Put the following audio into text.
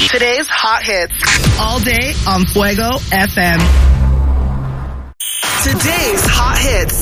Today's hot hits. All day on Fuego FM. Today's hot hits.